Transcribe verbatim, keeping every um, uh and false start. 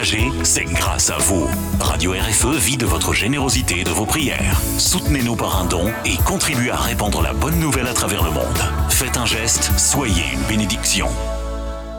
partager, c'est grâce à vous. Radio R F E vit de votre générosité et de vos prières. Soutenez-nous par un don et contribuez à répandre la bonne nouvelle à travers le monde. Faites un geste, soyez une bénédiction.